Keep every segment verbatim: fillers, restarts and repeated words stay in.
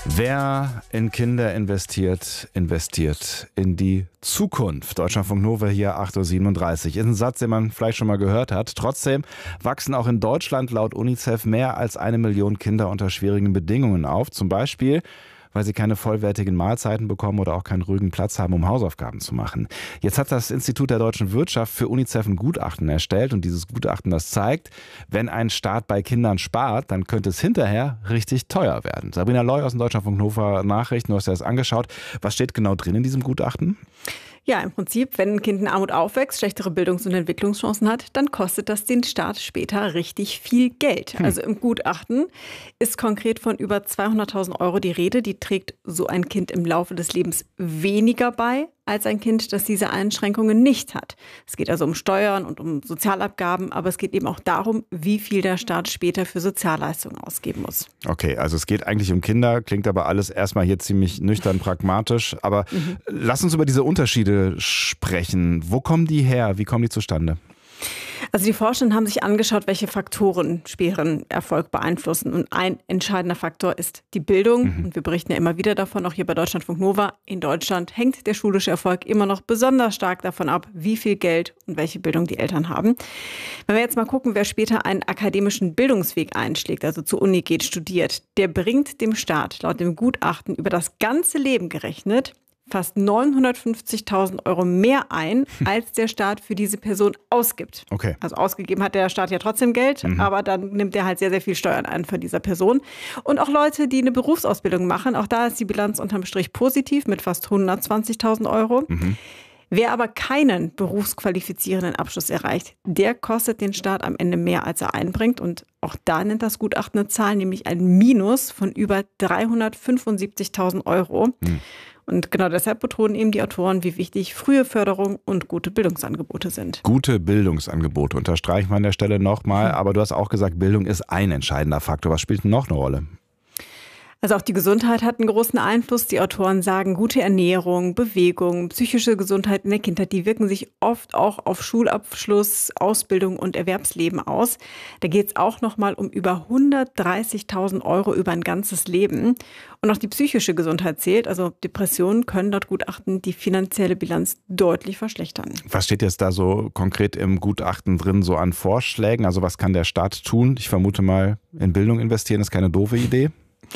Wer in Kinder investiert, investiert in die Zukunft. Deutschlandfunk Nova hier, acht Uhr siebenunddreißig. Ist ein Satz, den man vielleicht schon mal gehört hat. Trotzdem wachsen auch in Deutschland laut UNICEF mehr als eine Million Kinder unter schwierigen Bedingungen auf. Zum Beispiel, weil sie keine vollwertigen Mahlzeiten bekommen oder auch keinen ruhigen Platz haben, um Hausaufgaben zu machen. Jetzt hat das Institut der deutschen Wirtschaft für UNICEF ein Gutachten erstellt und dieses Gutachten, das zeigt, wenn ein Staat bei Kindern spart, dann könnte es hinterher richtig teuer werden. Sabrina Loy aus dem Deutschlandfunk Nova Nachrichten, du hast dir das angeschaut. Was steht genau drin in diesem Gutachten? Ja, im Prinzip, wenn ein Kind in Armut aufwächst, schlechtere Bildungs- und Entwicklungschancen hat, dann kostet das den Staat später richtig viel Geld. Hm. Also im Gutachten ist konkret von über zweihunderttausend Euro die Rede. Die trägt so ein Kind im Laufe des Lebens weniger bei als ein Kind, das diese Einschränkungen nicht hat. Es geht also um Steuern und um Sozialabgaben, aber es geht eben auch darum, wie viel der Staat später für Sozialleistungen ausgeben muss. Okay, also es geht eigentlich um Kinder, klingt aber alles erstmal hier ziemlich nüchtern pragmatisch. Aber mhm. lass uns über diese Unterschiede sprechen. Wo kommen die her? Wie kommen die zustande? Also die Forscher haben sich angeschaut, welche Faktoren schweren Erfolg beeinflussen. Und ein entscheidender Faktor ist die Bildung. Mhm. Und wir berichten ja immer wieder davon, auch hier bei Deutschlandfunk Nova. In Deutschland hängt der schulische Erfolg immer noch besonders stark davon ab, wie viel Geld und welche Bildung die Eltern haben. Wenn wir jetzt mal gucken, wer später einen akademischen Bildungsweg einschlägt, also zur Uni geht, studiert, der bringt dem Staat laut dem Gutachten über das ganze Leben gerechnet fast neunhundertfünfzigtausend Euro mehr ein, als der Staat für diese Person ausgibt. Okay. Also ausgegeben hat der Staat ja trotzdem Geld, mhm. aber dann nimmt er halt sehr, sehr viel Steuern ein von dieser Person. Und auch Leute, die eine Berufsausbildung machen, auch da ist die Bilanz unterm Strich positiv mit fast hundertzwanzigtausend Euro. Mhm. Wer aber keinen berufsqualifizierenden Abschluss erreicht, der kostet den Staat am Ende mehr, als er einbringt. Und auch da nennt das Gutachten eine Zahl, nämlich ein Minus von über dreihundertfünfundsiebzigtausend Euro. Mhm. Und genau deshalb betonen eben die Autoren, wie wichtig frühe Förderung und gute Bildungsangebote sind. Gute Bildungsangebote unterstreichen wir an der Stelle nochmal. Aber du hast auch gesagt, Bildung ist ein entscheidender Faktor. Was spielt denn noch eine Rolle? Also auch die Gesundheit hat einen großen Einfluss. Die Autoren sagen, gute Ernährung, Bewegung, psychische Gesundheit in der Kindheit, die wirken sich oft auch auf Schulabschluss, Ausbildung und Erwerbsleben aus. Da geht es auch nochmal um über hundertdreißigtausend Euro über ein ganzes Leben. Und auch die psychische Gesundheit zählt. Also Depressionen können laut Gutachten die finanzielle Bilanz deutlich verschlechtern. Was steht jetzt da so konkret im Gutachten drin, so an Vorschlägen? Also was kann der Staat tun? Ich vermute mal, in Bildung investieren ist keine doofe Idee.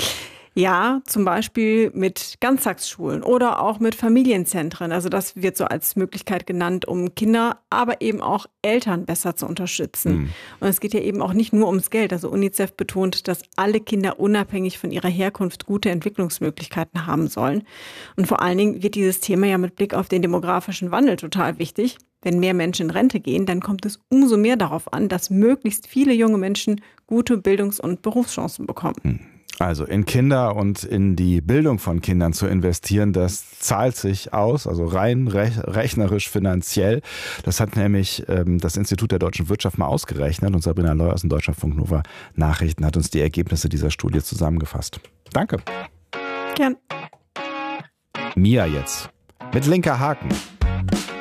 Ja, zum Beispiel mit Ganztagsschulen oder auch mit Familienzentren. Also das wird so als Möglichkeit genannt, um Kinder, aber eben auch Eltern besser zu unterstützen. Mhm. Und es geht ja eben auch nicht nur ums Geld. Also UNICEF betont, dass alle Kinder unabhängig von ihrer Herkunft gute Entwicklungsmöglichkeiten haben sollen. Und vor allen Dingen wird dieses Thema ja mit Blick auf den demografischen Wandel total wichtig. Wenn mehr Menschen in Rente gehen, dann kommt es umso mehr darauf an, dass möglichst viele junge Menschen gute Bildungs- und Berufschancen bekommen. Mhm. Also in Kinder und in die Bildung von Kindern zu investieren, das zahlt sich aus, also rein rechnerisch finanziell. Das hat nämlich ähm, das Institut der deutschen Wirtschaft mal ausgerechnet und Sabrina Loy aus dem Deutschlandfunk Nova Nachrichten hat uns die Ergebnisse dieser Studie zusammengefasst. Danke. Gern. Mia jetzt mit linker Haken.